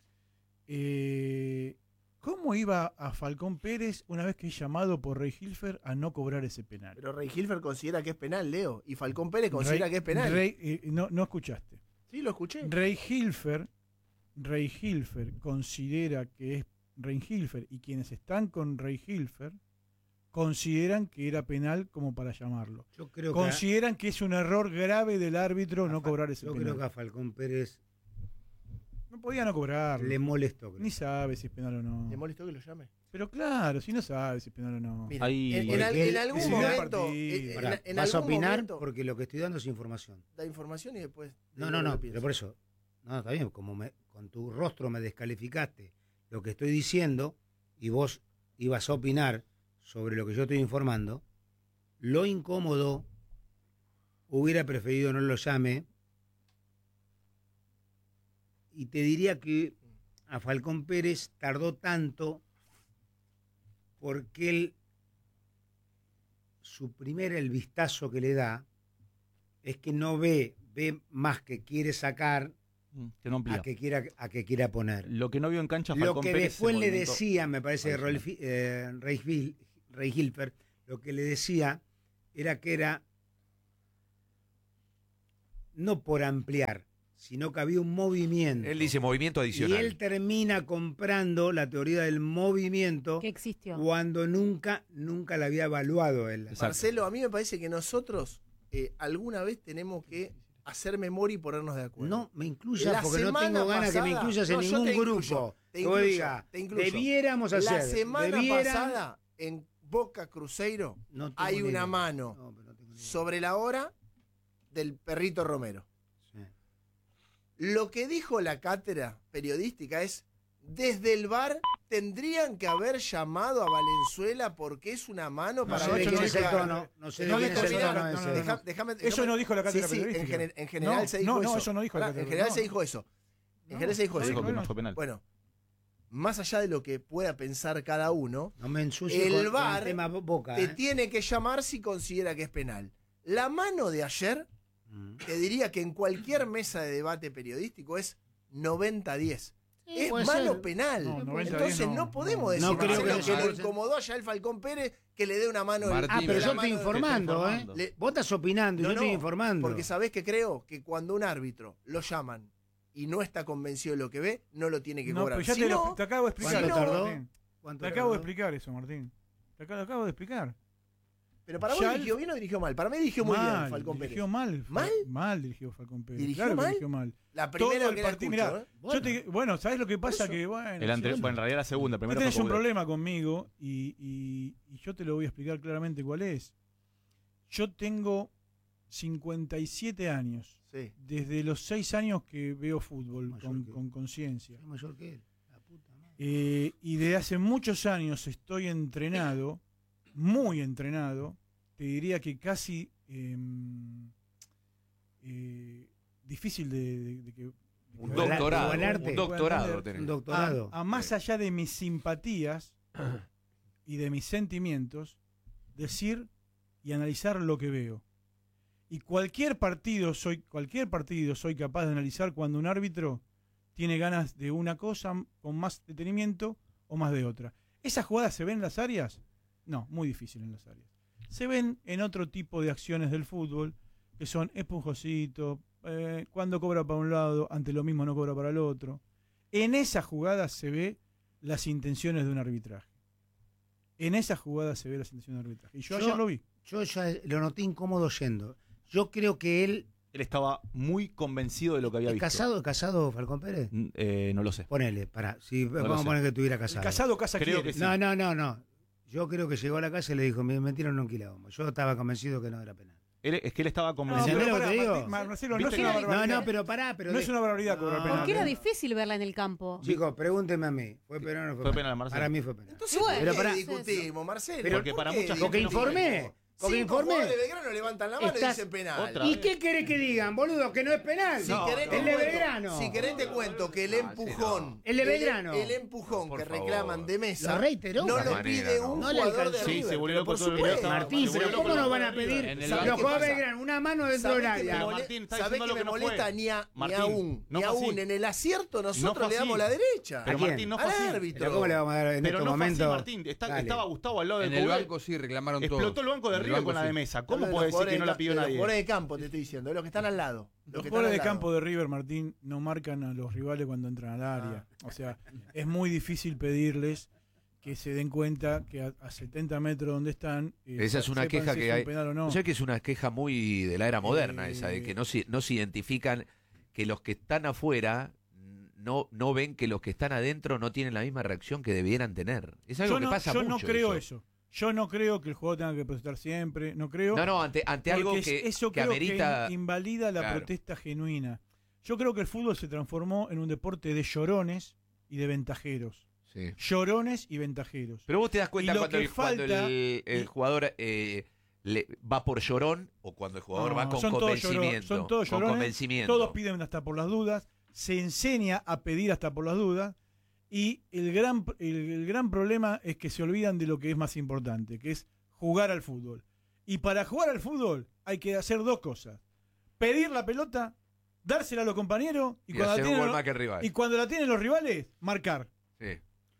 S5: Eh, ¿Cómo iba a Falcón Pérez, una vez que es llamado por Rey Hilfer, a no cobrar ese penal?
S15: Pero Rey Hilfer considera que es penal, Leo, y Falcón Pérez considera
S5: Rey-
S15: que es penal.
S5: Rey- eh, no, no escuchaste.
S15: Sí, lo escuché.
S5: Rey Hilfer, Rey Hilfer considera que es Rey Hilfer, y quienes están con Rey Hilfer consideran que era penal como para llamarlo.
S1: Yo creo que
S5: Consideran que es un error grave del árbitro no cobrar ese
S1: Yo
S5: penal.
S1: creo que a Falcón Pérez
S5: No podía no cobrar.
S1: le molestó. creo.
S5: Ni sabe si es penal o no.
S15: ¿Le molestó que lo llame?
S5: Pero claro, si no sabe si es penal o no.
S15: Mira,
S17: Ahí-
S15: en, en al-
S1: Porque
S15: en
S1: él-
S15: algún
S1: si
S5: no-
S15: momento.
S5: partido.
S15: en-
S1: Pará,
S15: en
S1: vas a
S15: algún
S1: opinar
S15: momento
S1: porque lo que estoy dando es información.
S15: da información y después. te
S1: No,
S15: digo
S1: no,
S15: lo
S1: no,
S15: que
S1: pero
S15: pienso.
S1: por eso, no, está bien, como me, con tu rostro me descalificaste lo que estoy diciendo y vos ibas a opinar sobre lo que yo estoy informando, lo incómodo hubiera preferido no lo llame y te diría que a Falcón Pérez tardó tanto porque él, su primer el vistazo que le da es que no ve, ve más que quiere sacar
S17: Que no amplía.
S1: a que quiera, a que quiera poner.
S17: Lo que no vio en cancha
S1: Lo
S17: Falcón
S1: que
S17: Pérez.
S1: después
S17: el
S1: le
S17: movimiento-
S1: decía, me parece,
S17: adicional.
S1: Rolfi- eh, Rey, Gil- Rey Hilfer, lo que le decía era que era no por ampliar, sino que había un movimiento.
S3: Él dice movimiento adicional.
S1: Y él termina comprando la teoría del movimiento
S14: Que existió.
S1: cuando nunca, nunca la había evaluado él.
S15: Marcelo, a mí me parece que nosotros eh, alguna vez tenemos que hacer memoria y ponernos de acuerdo.
S1: No me incluyas
S15: La
S1: porque no
S15: semana
S1: tengo ganas que me
S15: pasada-
S1: incluyas en
S15: no, yo
S1: ningún
S15: te
S1: grupo.
S15: incluyo, te
S1: Que vos
S15: incluyo,
S1: digas,
S15: te incluyo.
S1: debiéramos hacer.
S15: La semana
S1: debieran-
S15: pasada en Boca Cruzeiro
S1: No tengo
S15: hay
S1: ni
S15: una
S1: idea.
S15: mano sobre la hora del perrito Romero.
S1: Sí.
S15: Lo que dijo la cátedra periodística es, desde el V A R tendrían que haber llamado a Valenzuela porque es una mano para
S1: sé de quién es el
S15: verificar.
S1: tono, no sé de
S15: No,
S1: quién es el
S15: terminar,
S1: tono
S15: no,
S1: ese.
S15: no, deja- déjame-
S5: Eso
S15: déjame-
S5: no dijo la cátedra
S15: sí, sí, en,
S5: periodística.
S15: gener- en general
S5: No,
S15: se dijo
S5: no,
S15: eso.
S5: no, eso no dijo la
S15: Pará, En
S5: cátedra,
S15: general
S5: no.
S15: se dijo eso. En
S5: No,
S15: general se dijo
S17: se
S15: eso.
S17: dijo que no fue penal.
S15: Bueno, más allá de lo que pueda pensar cada uno,
S1: No me ensucie
S15: el
S1: con, con
S15: V A
S1: el
S15: R
S1: tema Boca.
S15: te
S1: ¿eh?
S15: tiene que llamar si considera que es penal. La mano de ayer,
S1: Mm.
S15: te diría que en cualquier mesa de debate periodístico es noventa a diez.
S1: Sí,
S15: Es
S1: puede
S15: mano
S1: ser.
S15: penal.
S5: No, noventa a diez
S15: Entonces no,
S5: no,
S15: podemos
S5: no.
S15: decir
S1: No creo
S15: Marcelo,
S1: que
S15: que,
S1: sea
S15: le
S1: por ser-
S15: incomodó allá el Falcón Pérez que le dé una mano. el-
S16: Martín,
S1: Ah, pero
S15: la
S1: yo
S15: mano
S1: estoy
S15: de-
S1: informando,
S17: estoy
S1: ¿eh?
S17: informando.
S15: Le-
S1: Vos estás opinando,
S15: No,
S1: yo estoy
S15: no,
S1: informando.
S15: Porque sabés que creo que cuando un árbitro lo llaman y no está convencido de lo que ve, no lo tiene que
S5: No,
S15: cobrar.
S5: pero ya
S15: Si
S5: te, lo-
S15: no,
S5: te acabo de explicar.
S1: ¿Cuánto
S5: eso,
S1: tardó?
S5: Martín.
S1: ¿Cuánto
S5: Te acabo de
S1: tardó?
S5: explicar eso, Martín. Te acabo, te acabo de explicar.
S15: pero para vos
S5: Ya
S15: dirigió
S5: el-
S15: bien o dirigió mal. Para mí dirigió muy
S5: mal,
S15: bien Falcón
S5: dirigió
S15: Pérez.
S5: mal.
S15: ¿Mal?
S5: Mal dirigió Falcón Pérez.
S15: ¿Dirigió
S5: claro que
S15: mal?
S5: dirigió mal.
S15: La
S5: Todo
S15: primera
S5: el
S15: que la
S5: partido,
S15: escucho,
S5: mirá,
S15: ¿eh?
S5: yo te- bueno, ¿sabés lo que pasa?
S15: Eso.
S5: Que bueno,
S17: El ante-
S5: yo-
S17: bueno, en realidad la segunda,
S5: vos
S17: primero
S5: tenés
S17: fue
S5: un
S17: Coudet.
S5: problema conmigo y, y- y yo te lo voy a explicar claramente cuál es. Yo tengo cincuenta y siete años.
S15: Sí.
S5: Desde los seis años que veo fútbol
S1: Mayor
S5: con
S1: que-
S5: con conciencia.
S1: Es mayor que él. La puta madre.
S5: Eh, y de hace muchos años estoy entrenado, muy entrenado, te diría que casi eh, eh, difícil de, de- de que... de
S3: Un
S5: que-
S3: doctorado,
S1: Buen arte.
S3: un doctorado
S5: entender.
S3: tenés.
S1: Un doctorado.
S5: A, a más allá de mis simpatías y de mis sentimientos, decir y analizar lo que veo. Y cualquier partido soy, cualquier partido soy capaz de analizar cuando un árbitro tiene ganas de una cosa con más detenimiento o más de otra. ¿Esas jugadas se ven en las áreas? No, muy difícil en las áreas. Se ven en otro tipo de acciones del fútbol, que son empujocitos, eh, cuando cobra para un lado, ante lo mismo no cobra para el otro. En esas jugadas se ve las intenciones de un arbitraje. En esas jugadas se ve las intenciones de un arbitraje. Y yo,
S1: Yo-
S5: ayer lo vi.
S1: Yo ya lo noté incómodo yendo. Yo creo que él...
S17: Él estaba muy convencido de lo que había
S1: ¿Es
S17: visto.
S1: casado, es casado Falcón Pérez?
S17: Mm, eh, no lo sé.
S1: Ponele, pará. Si
S17: lo
S1: vamos a
S17: sé.
S1: poner que estuviera casado.
S5: Casado casa
S17: Creo
S5: quiere.
S17: que sí.
S1: No, no, no, no. Yo creo que llegó a la casa y le dijo, me metieron un quilombo. Yo estaba convencido que no era penal.
S17: Él- es que él estaba
S5: No,
S17: convencido.
S1: ¿Entendés
S5: pero
S1: lo que
S5: pará,
S1: te digo?
S5: Martín, Mar- Marcelo, no es
S17: ¿Viste
S5: una
S17: que-
S1: No,
S5: barbaridad.
S1: no, pero pará. Pero
S5: No
S1: de-
S5: es una barbaridad cobrar
S1: No.
S5: penal.
S14: Porque era
S5: ¿eh?
S14: difícil verla en el campo.
S1: Chicos, pregúnteme a mí. ¿Fue penal o no fue,
S17: Fue penal, Marcelo.
S1: Para mí fue penal.
S15: Entonces,
S14: Bueno,
S15: ¿por
S1: pero
S15: qué
S1: pará.
S15: discutimos, Marcelo?
S1: Pero
S17: porque
S15: ¿Por
S17: para
S15: qué
S17: mucha gente
S1: Porque
S15: discutimos?
S1: informé. Porque
S15: Cinco
S1: informé.
S15: jugadores de Belgrano levantan la mano
S1: Estás-
S15: y dicen penal.
S17: Otra
S1: ¿Y qué querés que digan, boludo? ¿Que no es penal?
S15: Si
S1: No,
S15: querés te
S1: el de
S15: cuento-
S1: Belgrano.
S15: Si querés te cuento que el
S3: Ah,
S15: empujón.
S3: sí, no.
S1: El de Belgrano.
S15: El, empujón
S3: Por
S15: que
S3: favor.
S15: reclaman de mesa.
S1: Lo reiteró.
S15: No
S3: De
S15: lo
S3: manera,
S15: pide
S3: no.
S15: un
S1: No le
S15: jugador de
S1: alcanzó.
S17: Sí,
S15: River.
S17: se volvió
S15: pero por
S17: loco todo el
S15: supuesto.
S17: Belgrano.
S1: Martín,
S17: Se
S1: pero
S17: volvió
S1: ¿cómo
S17: loco
S1: no
S17: todo
S1: van
S17: el
S1: a
S17: Belgrano.
S1: pedir
S17: En el
S1: los
S17: banco.
S1: jugadores de Belgrano? Una mano dentro
S15: ¿Sabés
S1: del
S15: que me
S1: área.
S17: Pero
S15: mole-
S17: Martín, está
S15: ¿sabés
S17: diciendo
S15: que
S17: lo
S15: me
S17: que no
S15: molesta?
S17: fue.
S15: Ni, a- ni
S17: Martín,
S15: aún,
S17: no
S15: ni
S17: fue así.
S15: aún en el acierto nosotros
S17: No fue
S15: le damos
S17: así.
S15: la derecha.
S17: Pero
S1: ¿A quién?
S17: Martín no fue
S15: Al
S17: así.
S15: árbitro.
S1: Pero ¿cómo le vamos a dar en
S17: Pero
S1: este
S17: no fue así,
S1: momento?
S17: Martín. Está-
S1: Dale.
S17: estaba Gustavo al lado del
S16: En el
S17: Coudet.
S16: banco sí reclamaron todo.
S17: Explotó el banco de
S16: En el
S17: River
S16: banco
S17: con la
S16: sí.
S17: de mesa.
S15: Hablo
S17: ¿Cómo
S15: de
S17: puede
S15: los
S17: decir que no la
S15: jugadores
S17: pidió
S15: de- de Los
S17: nadie?
S15: jugadores de campo te estoy diciendo, de los que están al lado.
S5: Los
S15: Los que
S5: jugadores de
S15: están al lado.
S5: campo de River, Martín, no marcan a los rivales cuando entran al área. O sea, es muy difícil pedirles que se den cuenta que a, a setenta metros donde están... eh,
S3: Esa es una
S5: sepan
S3: queja
S5: si
S3: que
S5: es un
S3: hay.
S5: penal o no.
S3: O sea que es una queja muy de la era moderna,
S5: Eh,
S3: esa, de que no se, no se identifican, que los que están afuera no, no ven que los que están adentro no tienen la misma reacción que debieran tener. Es algo
S5: yo
S3: que
S5: no,
S3: pasa
S5: yo
S3: mucho.
S5: no creo eso. Yo no creo que el jugador tenga que protestar siempre. No creo.
S3: No, no, ante, ante algo
S5: porque
S3: que,
S5: eso
S3: que
S5: creo
S3: amerita.
S5: que in- invalida la
S3: Claro.
S5: protesta genuina. Yo creo que el fútbol se transformó en un deporte de llorones y de ventajeros.
S3: Sí.
S5: Llorones y ventajeros.
S3: Pero vos te das cuenta
S5: Y lo
S3: cuando,
S5: que
S3: el, cuando
S5: falta-
S3: el, el
S5: y-
S3: jugador eh, le, va por llorón o cuando el jugador
S5: No,
S3: va con
S5: son todos llorones,
S3: convencimiento.
S5: son todos
S3: con
S5: llorones,
S3: convencimiento.
S5: Todos piden hasta por las dudas. Se enseña a pedir hasta por las dudas. Y el gran, el, el gran problema es que se olvidan de lo que es más importante, que es jugar al fútbol. Y para jugar al fútbol hay que hacer dos cosas. Pedir la pelota, dársela a los compañeros y,
S3: Y
S5: cuando, la
S3: hacer un
S5: tienen,
S3: gol
S5: los-
S3: más que el rival.
S5: y cuando la tienen los rivales, marcar.
S3: Sí.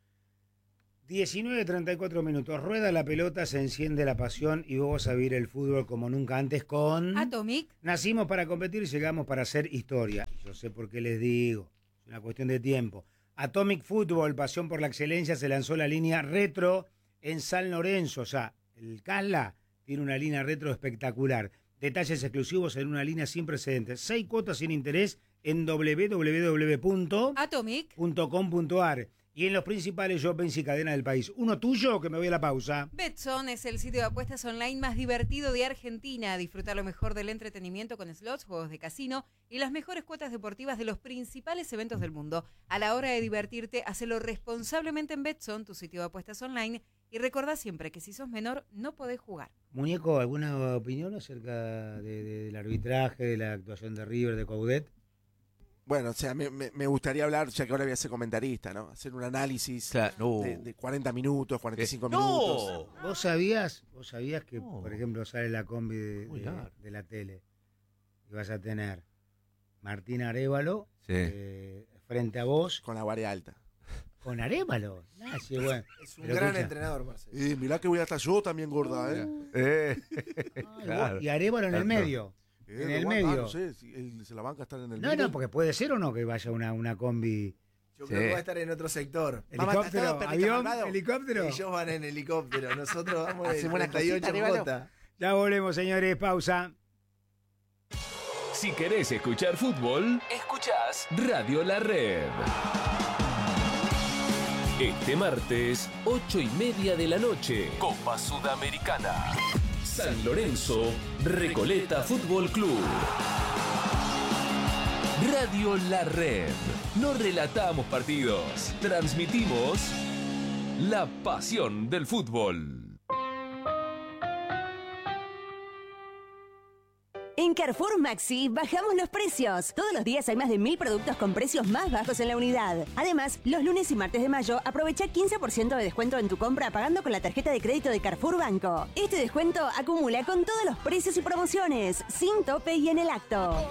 S1: diecinueve treinta y cuatro minutos. Rueda la pelota, se enciende la pasión y vamos a vivir el fútbol como nunca antes con...
S12: Atomic.
S1: Nacimos para competir y llegamos para hacer historia. Yo sé por qué les digo. Es una cuestión de tiempo. Atomic Football, pasión por la excelencia, se lanzó la línea retro en San Lorenzo. O sea, el Casla tiene una línea retro espectacular. Detalles exclusivos en una línea sin precedentes. Seis cuotas sin interés en doble u doble u doble u punto atomic punto com punto a r. y en los principales shoppings y cadenas del país. Uno tuyo, que me voy a la pausa.
S12: Betson es el sitio de apuestas online más divertido de Argentina. Disfruta lo mejor del entretenimiento con slots, juegos de casino y las mejores cuotas deportivas de los principales eventos del mundo. A la hora de divertirte, hacelo responsablemente en Betson, tu sitio de apuestas online. Y recordá siempre que si sos menor, no podés jugar.
S1: Muñeco, ¿alguna opinión acerca de, de, del arbitraje, de la actuación de River, de Coudet?
S20: Bueno, o sea, me, me, me gustaría hablar, ya que ahora voy a ser comentarista, ¿no? Hacer un análisis
S3: claro, no.
S20: de, de cuarenta minutos, cuarenta y cinco
S3: eh,
S20: minutos.
S3: No.
S1: ¿Vos sabías, vos sabías que,
S3: No.
S1: por ejemplo, sale la combi de, de, de la tele y vas a tener Martín Arévalo
S3: Sí.
S1: eh, frente a vos?
S20: Con la guardia alta.
S1: ¿Con Arévalo? Ah, sí, bueno.
S15: Es un
S1: Pero
S15: gran
S1: escucha,
S15: entrenador, Marcelo.
S20: Y mirá que voy a estar yo también gorda, ¿eh?
S3: Eh.
S1: ah, y
S3: Claro.
S1: vos- Y Arévalo en el
S3: Claro.
S1: medio.
S20: Eh,
S1: En
S20: lo
S1: el
S20: aguanta,
S1: medio.
S20: no sé, si él se la banca estar en el
S1: No,
S20: medio.
S1: no, porque puede ser o no que vaya una, una combi.
S15: Yo
S3: Sí.
S15: creo que va a estar en otro sector.
S1: Helicóptero,
S15: Vamos, perrito
S1: avión,
S15: malvado.
S1: helicóptero.
S15: Ellos van en helicóptero. Nosotros vamos en
S20: Hacemos una
S15: treinta y ocho
S20: cosita, Arévalo.
S15: J.
S1: Ya volvemos, señores. Pausa.
S8: Si querés escuchar fútbol, escuchás Radio La Red. Este martes, ocho y media de la noche, Copa Sudamericana. San Lorenzo, Recoleta Fútbol Club. Radio La Red. No relatamos partidos, transmitimos la pasión del fútbol.
S21: En Carrefour Maxi bajamos los precios. Todos los días hay más de mil productos con precios más bajos en la unidad. Además, los lunes y martes de mayo aprovecha quince por ciento de descuento en tu compra pagando con la tarjeta de crédito de Carrefour Banco. Este descuento acumula con todos los precios y promociones, sin tope y en el acto.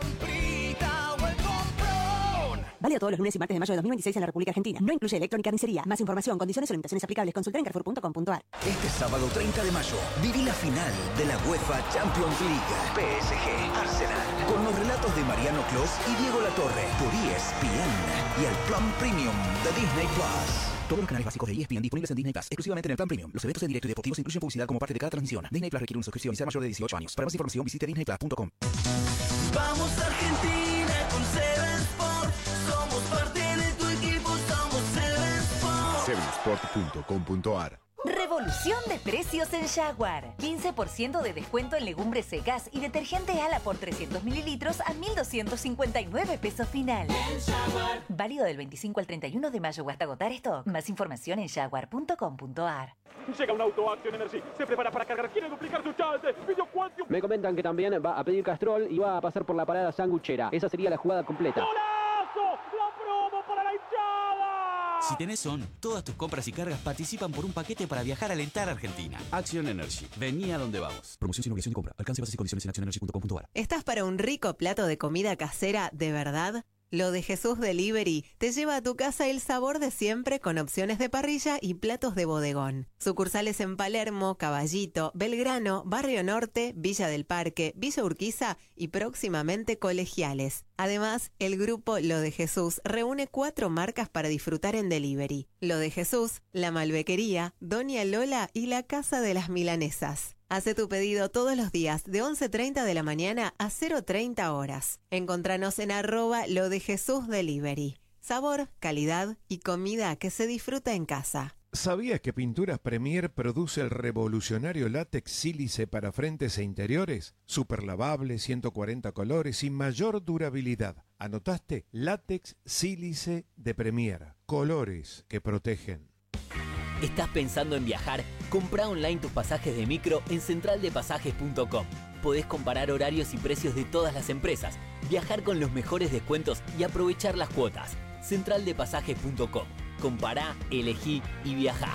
S21: Válido todos los lunes y martes de mayo de dos mil veintiséis en la República Argentina. No incluye electrónica y carnicería. Más información, condiciones y limitaciones aplicables. Consultar en carrefour punto com punto a r.
S22: Este sábado treinta de mayo, viví la final de la UEFA Champions League. P S G Arsenal. Con los relatos de Mariano Clos y Diego Latorre. Por E S P N y el Plan Premium de Disney Plus. Todos los canales básicos de E S P N disponibles en Disney Plus, exclusivamente en el Plan Premium. Los eventos en directo y deportivos incluyen publicidad como parte de cada transmisión. Disney Plus requiere una suscripción y ser mayor de dieciocho años. Para más información visite disney plus punto com.
S6: Vamos Argentina con Seven Sport. Somos parte de tu equipo, somos Seven Sport.
S23: seven sport punto com punto a r.
S24: Revolución de precios en Jaguar. quince por ciento de descuento en legumbres secas y detergente Ala por trescientos mililitros a mil doscientos cincuenta y nueve pesos final. Válido del veinticinco al treinta y uno de mayo o hasta agotar stock. Más información en jaguar punto com punto a r.
S25: Llega un auto Action Energy, se prepara para cargar, quiere duplicar su chance. Video Quantum.
S26: Me comentan que también va a pedir Castrol y va a pasar por la parada sanguchera. Esa sería la jugada completa.
S25: ¡Golazo! ¡La promo para la hinchada!
S27: Si tenés Son, todas tus compras y cargas participan por un paquete para viajar a alentar a Argentina. Action Energy. Vení a donde vamos.
S28: Promoción sin obligación de compra. Alcance, bases y condiciones en action energy punto com punto a r.
S29: ¿Estás para un rico plato de comida casera de verdad? Lo de Jesús Delivery te lleva a tu casa el sabor de siempre con opciones de parrilla y platos de bodegón. Sucursales en Palermo, Caballito, Belgrano, Barrio Norte, Villa del Parque, Villa Urquiza y próximamente Colegiales. Además, el grupo Lo de Jesús reúne cuatro marcas para disfrutar en delivery. Lo de Jesús, La Malbequería, Doña Lola y La Casa de las Milanesas. Hace tu pedido todos los días de once treinta de la mañana a cero treinta horas. Encontranos en arroba Lo de Jesús Delivery. Sabor, calidad y comida que se disfruta en casa.
S30: ¿Sabías que Pinturas Premier produce el revolucionario látex sílice para frentes e interiores? Super lavable, ciento cuarenta colores y mayor durabilidad. ¿Anotaste? Látex sílice de Premier. Colores que protegen.
S31: ¿Estás pensando en viajar? Comprá online tus pasajes de micro en central de pasajes punto com. Podés comparar horarios y precios de todas las empresas, viajar con los mejores descuentos y aprovechar las cuotas. central de pasajes punto com. Compará, elegí y viajá.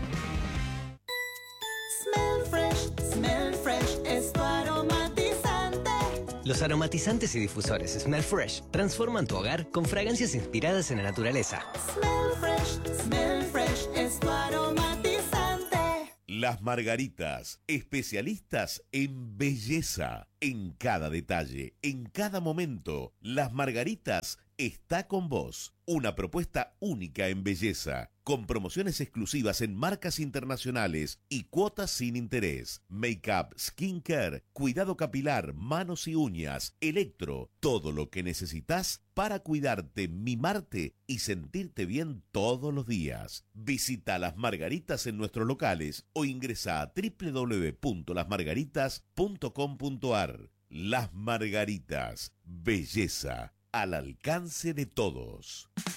S6: Smell fresh, smell fresh, es tu aromatizante.
S32: Los aromatizantes y difusores Smell Fresh transforman tu hogar con fragancias inspiradas en la naturaleza.
S6: Smell fresh, smell fresh, es tu aromatizante.
S7: Las Margaritas, especialistas en belleza, en cada detalle, en cada momento. Las Margaritas está con vos. Una propuesta única en belleza. con promociones exclusivas en marcas internacionales y cuotas sin interés. Make-up, skincare, cuidado capilar, manos y uñas, electro, todo lo que necesitas para cuidarte, mimarte y sentirte bien todos los días. Visita Las Margaritas en nuestros locales o ingresa a doble u doble u doble u punto las margaritas punto com punto a r. Las Margaritas, belleza al alcance de todos.